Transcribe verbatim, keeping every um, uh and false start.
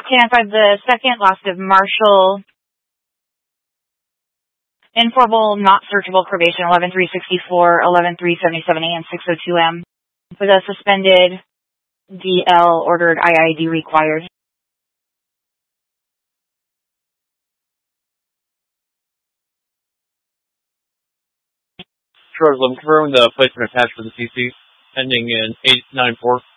ten five, the second lost of Marshall. Informal, not searchable probation, eleven three sixty-four, eleven three seventy-seven A, and six oh two M. With a suspended D L ordered I I D required. Charles, I'm confirming the placement attached for the C C, ending in eight nine four.